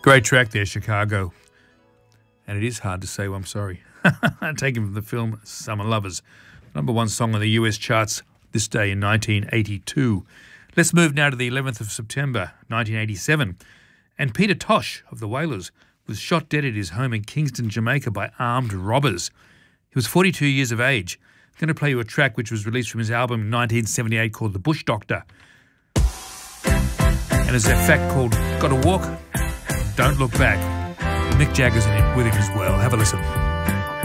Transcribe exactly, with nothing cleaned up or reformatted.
Great track there, Chicago. And it is hard to say, well, I'm sorry. Taken from the film Summer Lovers. Number one song on the U S charts this day in nineteen eighty-two. Let's move now to the eleventh of September, nineteen eighty-seven. And Peter Tosh of the Wailers was shot dead at his home in Kingston, Jamaica by armed robbers. He was forty-two years of age. I'm going to play you a track which was released from his album in nineteen seventy-eight called The Bush Doctor. And there's a fact called Gotta Walk, Don't Look Back. Mick Jagger's in it with him as well. Have a listen.